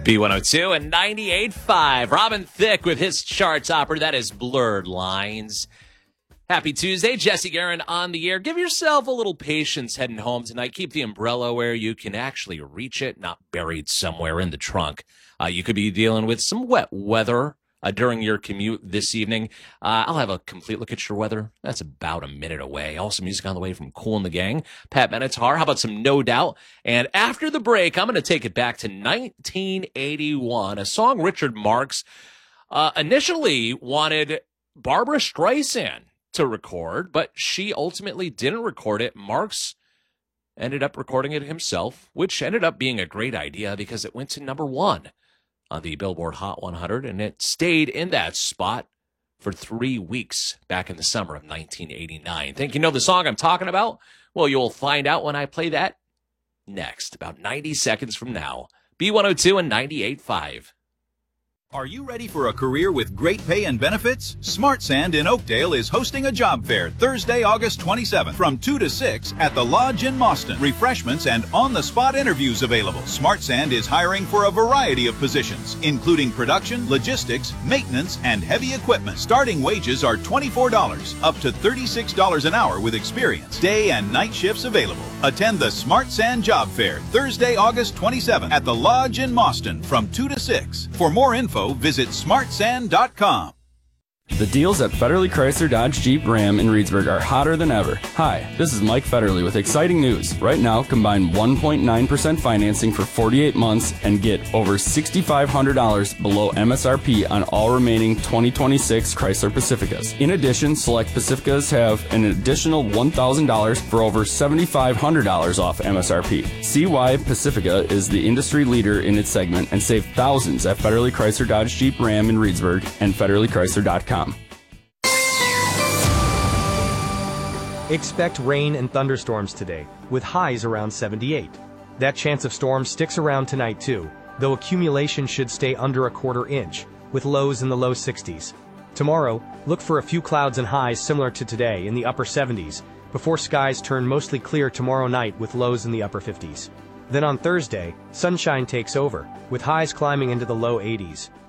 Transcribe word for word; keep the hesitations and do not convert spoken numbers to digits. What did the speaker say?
B one oh two and ninety-eight point five. Robin Thicke with his chart topper. That is Blurred Lines. Happy Tuesday. Jesse Guerin on the air. Give yourself a little patience heading home tonight. Keep the umbrella where you can actually reach it, not buried somewhere in the trunk. Uh, you could be dealing with some wet weather uh, during your commute this evening. Uh, I'll have a complete look at your weather. That's about a minute away. Also, music on the way from Kool and the Gang. Pat Benatar. How about some No Doubt? And after the break, I'm going to take it back to nineteen eighty-one, a song Richard Marx uh, initially wanted Barbra Streisand to record, but she ultimately didn't record it. Marx ended up recording it himself, which ended up being a great idea because it went to number one on the Billboard Hot one hundred, and it stayed in that spot for three weeks back in the summer of nineteen eighty-nine. Think you know the song I'm talking about? Well, you'll find out when I play that next, about ninety seconds from now. B one oh two and ninety-eight point five. Are you ready for a career with great pay and benefits? Smart Sand in Oakdale is hosting a job fair Thursday, August twenty-seventh from two to six at the Lodge in Mauston. Refreshments and on-the-spot interviews available. Smart Sand is hiring for a variety of positions, including production, logistics, maintenance, and heavy equipment. Starting wages are twenty-four dollars, up to thirty-six dollars an hour with experience. Day and night shifts available. Attend the Smart Sand Job Fair Thursday, August twenty-seventh at the Lodge in Mauston from two to six. For more info, visit smart sand dot com. The deals at Federally Chrysler Dodge Jeep Ram in Reedsburg are hotter than ever. Hi, this is Mike Federally with exciting news. Right now, combine one point nine percent financing for forty-eight months and get over six thousand five hundred dollars below M S R P on all remaining twenty twenty-six Chrysler Pacificas. In addition, select Pacificas have an additional one thousand dollars for over seven thousand five hundred dollars off M S R P. See why Pacifica is the industry leader in its segment and save thousands at Federally Chrysler Dodge Jeep Ram in Reedsburg and federally chrysler dot com. Expect rain and thunderstorms today, with highs around seventy-eight. That chance of storms sticks around tonight too, though accumulation should stay under a quarter inch, with lows in the low sixties. Tomorrow, look for a few clouds and highs similar to today in the upper seventies, before skies turn mostly clear tomorrow night with lows in the upper fifties. Then on Thursday, sunshine takes over, with highs climbing into the low eighties.